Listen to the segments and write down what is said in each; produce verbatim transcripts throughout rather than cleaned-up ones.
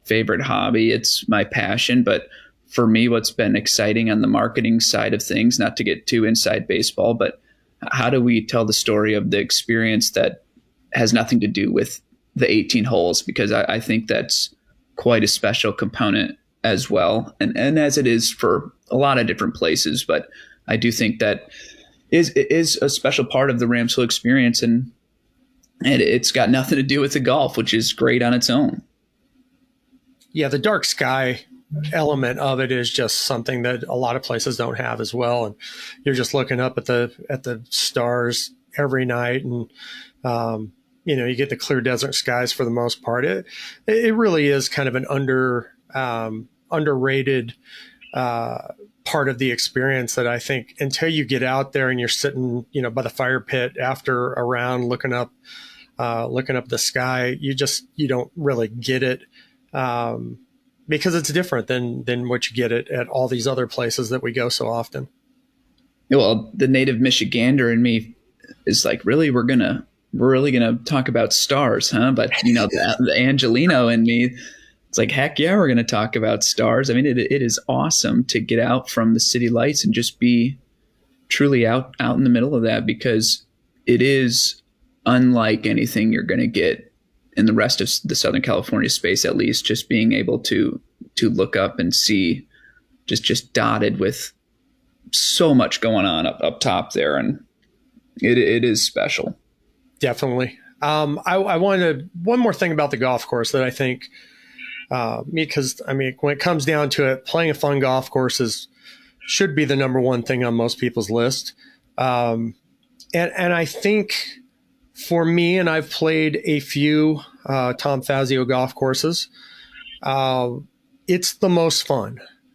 favorite hobby. It's my passion. But for me, what's been exciting on the marketing side of things, not to get too inside baseball, but how do we tell the story of the experience that has nothing to do with the eighteen holes? Because I, I think that's quite a special component as well. And, and as it is for a lot of different places, but I do think that is, is a special part of the Rams Hill experience. And, and it's got nothing to do with the golf, which is great on its own. Yeah. The dark sky element of it is just something that a lot of places don't have as well. And you're just looking up at the, at the stars every night. And, um, you know, you get the clear desert skies for the most part. It, it really is kind of an under, um, underrated, uh, part of the experience that I think until you get out there and you're sitting, you know, by the fire pit after a round, looking up, uh, looking up the sky, you just, you don't really get it. Um, because it's different than, than what you get it at all these other places that we go so often. Well, the native Michigander in me is like, really, we're going to, we're really going to talk about stars, huh? But you know, the, the Angelino in me, it's like, heck yeah, we're going to talk about stars. I mean, it it is awesome to get out from the city lights and just be truly out, out in the middle of that, because it is unlike anything you're going to get in the rest of the Southern California space, at least. Just being able to, to look up and see just, just dotted with so much going on up, up top there. And it it is special. Definitely. Um, I, I wanted one more thing about the golf course that I think, Uh, because I mean, when it comes down to it, playing a fun golf course is, should be the number one thing on most people's list. Um, and, and I think for me, and I've played a few, uh, Tom Fazio golf courses, uh, it's the most fun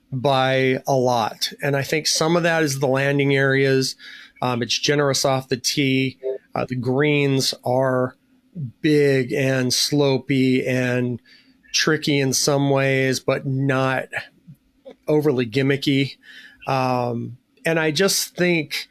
by a lot. And I think some of that is the landing areas. Um, it's generous off the tee. Uh, the greens are big and slopey and tricky in some ways, but not overly gimmicky. Um, and I just think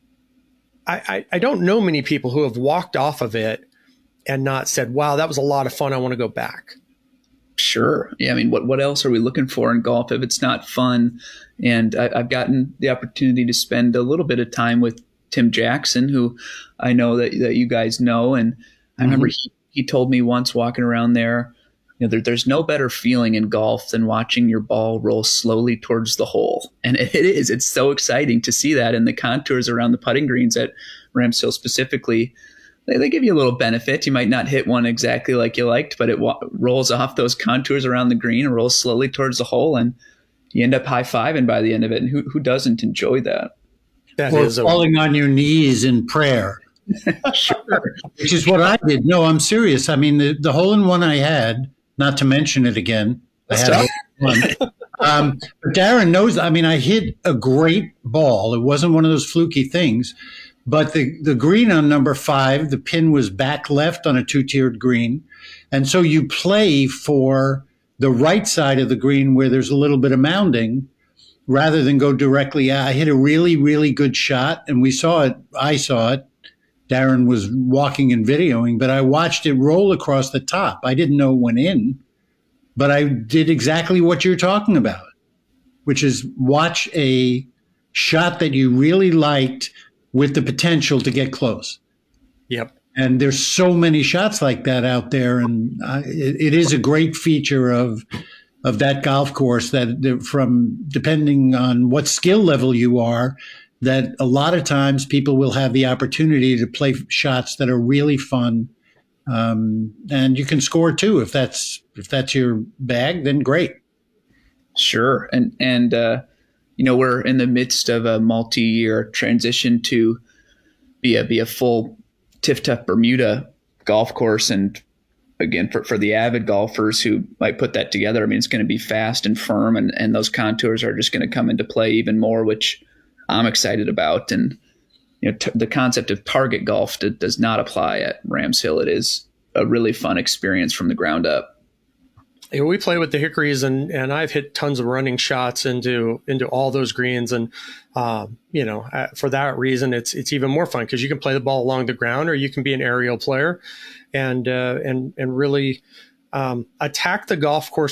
I, I, I don't know many people who have walked off of it and not said, wow, that was a lot of fun. I want to go back. Sure. Yeah. I mean, what, what else are we looking for in golf if it's not fun? And I, I've gotten the opportunity to spend a little bit of time with Tim Jackson, who I know that, that you guys know. And I mm-hmm. remember he, he told me once walking around there, you know, there, there's no better feeling in golf than watching your ball roll slowly towards the hole. And it is. It's so exciting to see that. And the contours around the putting greens at Rams Hill specifically, they, they give you a little benefit. You might not hit one exactly like you liked, but it wa- rolls off those contours around the green and rolls slowly towards the hole. And you end up high-fiving by the end of it. And who, who doesn't enjoy that? That or is falling a- on your knees in prayer. Sure. Which is what I did. No, I'm serious. I mean, the, the hole-in-one I had, not to mention it again. I had one. Um, but Darren knows, I mean, I hit a great ball. It wasn't one of those fluky things. But the, the green on number five, the pin was back left on a two-tiered green. And so you play for the right side of the green where there's a little bit of mounding rather than go directly out. I hit a really, really good shot, and we saw it. I saw it. Darren was walking and videoing, but I watched it roll across the top. I didn't know it went in, but I did exactly what you're talking about, which is watch a shot that you really liked with the potential to get close. Yep. And there's so many shots like that out there, and uh, it, it is a great feature of of that golf course that from depending on what skill level you are, that a lot of times people will have the opportunity to play shots that are really fun. Um, and you can score too. If that's, if that's your bag, then great. Sure. And, and, uh, you know, we're in the midst of a multi-year transition to be a, be a full Tif-Tuf Bermuda golf course. And again, for, for the avid golfers who might put that together, I mean, it's going to be fast and firm, and, and those contours are just going to come into play even more, which I'm excited about. And you know, t- the concept of target golf d- does not apply at Rams Hill. It is a really fun experience from the ground up. Yeah, we play with the hickories, and, and I've hit tons of running shots into into all those greens. And, um, you know, uh, for that reason, it's it's even more fun because you can play the ball along the ground, or you can be an aerial player and uh, and and really um, attack the golf course